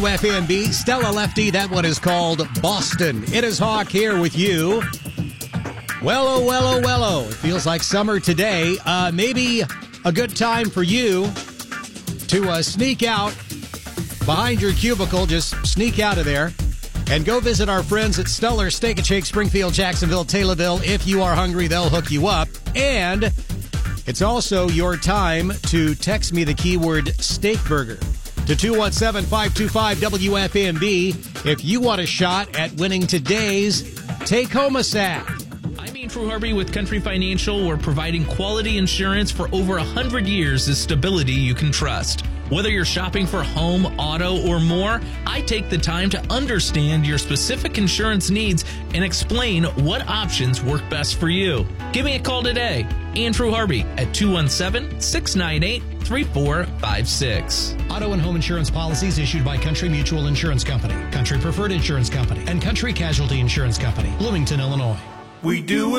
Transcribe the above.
FNB, Stella Lefty, that one is called Boston. It is Hawk here with you. Well, it feels like summer today. Maybe a good time for you to sneak out behind your cubicle, just sneak out of there and go visit our friends at Stellar Steak and Shake, Springfield, Jacksonville, Taylorville. If you are hungry, they'll hook you up. And it's also your time to text me the keyword steak burger to 217-525-WFNB if you want a shot at winning today's take-home sack. I'm Andrew Harvey with Country Financial. We're providing quality insurance for over 100 years of stability you can trust. Whether you're shopping for home, auto, or more, I take the time to understand your specific insurance needs and explain what options work best for you. Give me a call today. Andrew Harvey at 217-698-3456. Auto and home insurance policies issued by Country Mutual Insurance Company, Country Preferred Insurance Company, and Country Casualty Insurance Company, Bloomington, Illinois. We do